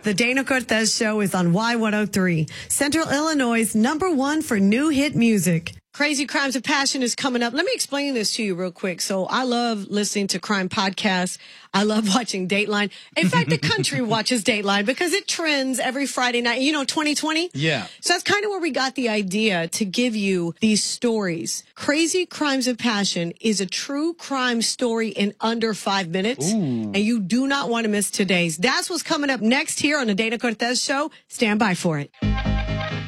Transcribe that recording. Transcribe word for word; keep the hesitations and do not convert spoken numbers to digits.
The Dana Cortez Show is on Y one oh three, Central Illinois' number one for new hit music. Crazy Crimes of Passion is coming up. Let me explain this to you real quick. So I love listening to crime podcasts. I love watching Dateline. In fact, the country watches Dateline because it trends every Friday night. You know, twenty twenty? Yeah. So that's kind of where we got the idea to give you these stories. Crazy Crimes of Passion is a true crime story in under five minutes. Ooh. And you do not want to miss today's. That's what's coming up next here on the Dana Cortez Show. Stand by for it.